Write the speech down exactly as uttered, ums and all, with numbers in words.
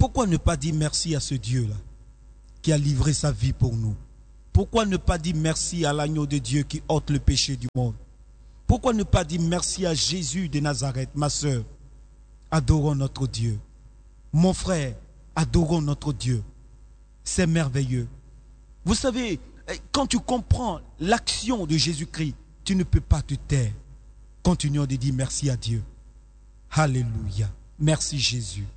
pourquoi ne pas dire merci à ce Dieu-là qui a livré sa vie pour nous? Pourquoi ne pas dire merci à l'agneau de Dieu qui ôte le péché du monde? Pourquoi ne pas dire merci à Jésus de Nazareth? Ma soeur, adorons notre Dieu. Mon frère, adorons notre Dieu. C'est merveilleux. Vous savez, quand tu comprends l'action de Jésus-Christ, tu ne peux pas te taire. Continuons de dire merci à Dieu. Alléluia. Merci Jésus.